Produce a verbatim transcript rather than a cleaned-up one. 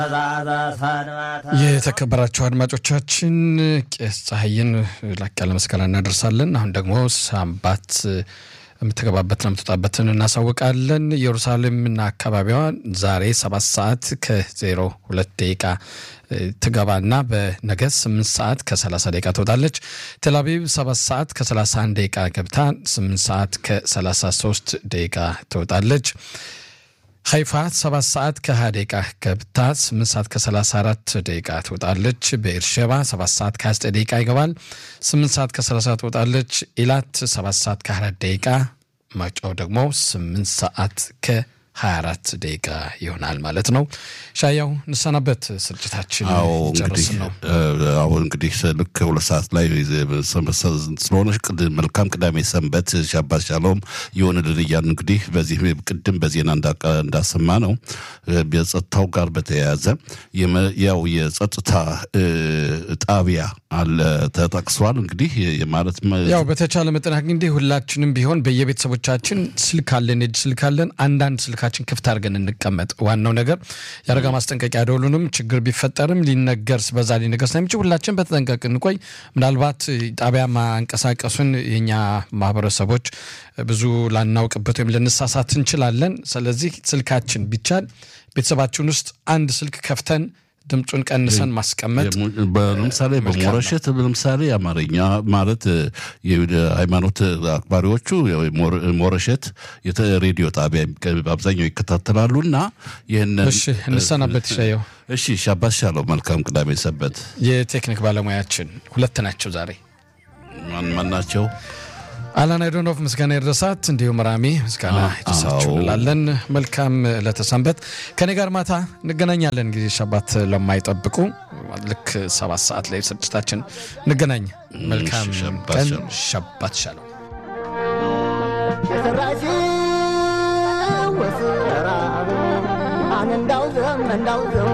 የተከበራችሁ አድማጮቻችን ቄስ ፀሐይን ላቅ ያለ መስከራ እናደርሳለን። አሁን ደግሞ ሳምባት የምትገባበትና የምትወጣበትን እናሳውቃለን። ኢየሩሳሌምና አካባቢዋ ዛሬ ሰባት ሰዓት ከዜሮ ሁለት ደቂቃ ትገባና በነገ ስምንት ሰዓት ከሰላሳ ደቂቃ ትወጣለች። ቴልአቪቭ ሰባት ሰዓት ከሰላሳ አንድ ደቂቃ ገብታ ስምንት ሰዓት ከሰላሳ ሶስት ደቂቃ ትወጣለች። ሐይፋ ሰባት ሰዓት ከሃያ ደቂቃ ገብታ ስምንት ሰዓት ከሰላሳ አራት ደቂቃ ትወጣለች። በኤርሼባ ሰባት ሰዓት ከሃያ ዘጠኝ ደቂቃ ይገባል ስምንት ሰዓት ከሰላሳ ትወጣለች። ኢላት ሰባት ሰዓት ከሃያ አራት ደቂቃ ማጫው ደግሞ ስምንት ሰዓት ከሃያ አራት ደቂቃ ይሆናል ማለት ነው። ሻያው ንሰናበት ስርጭታችን ጨርስ ነው። አሁን እንግዲህ ልክ ሁለት ሰዓት ላይ ስለሆነች መልካም ቅዳሜ ሰንበት ሻባት ሻሎም ይሁንልን እያልን እንግዲህ በዚህ ቅድም በዜና እንዳሰማ ነው የጸጥታው ጋር በተያያዘ ያው የጸጥታ ጣቢያ አለ ተጠቅሷል። እንግዲህ ማለት ያው በተቻለ መጠን እንግዲህ ሁላችንም ቢሆን በየቤተሰቦቻችን ስልክ አለን እጅ ስልክ አለን አንዳንድ ስልካችን ክፍት አድርገን እንቀመጥ። ዋናው ነገር ያረጋ ማስጠንቀቂያ ደውሉንም ችግር ቢፈጠርም ሊነገርስ በዛ ሊነገርስ ነው። ሁላችን በተጠንቀቅ እንቆይ። ምናልባት ጣቢያ ማንቀሳቀሱን የኛ ማህበረሰቦች ብዙ ላናውቅበት ወይም ልንሳሳት እንችላለን። ስለዚህ ስልካችን ቢቻል ቤተሰባችን ውስጥ አንድ ስልክ ከፍተን ድምጹን ቀንሰን ማስቀመጥ በለምሳሌ በሞረሸት ለምሳሌ አማርኛ ማለት የሃይማኖት አክባሪዎቹ ሞረሸት የሬዲዮ ጣቢያ በአብዛኛው ይከታተላሉና ይሄን እሺ እንሰናበት ይሻየው። እሺ ሻባት ሻሎም መልካም ቅዳሜ ሰንበት። የቴክኒክ ባለሙያችን ሁለት ናቸው ዛሬ። ማን ማን ናቸው? አላና ዶኖፍ ምስጋና ይድረሳት እንዲሁም ራሚ ምስጋና ይድረሳችሁ እንላለን። መልካም ለተሰንበት ከኔ ጋር ማታ እንገናኛለን። እንግዲህ ሻባት ለማይጠብቁ ልክ ሰባት ሰዓት ላይ ስርጭታችን እንገናኝ። መልካም ቀን ሻባት ሻሎም። የሰራሽ ወሰራ አንንዳው ዘመንዳው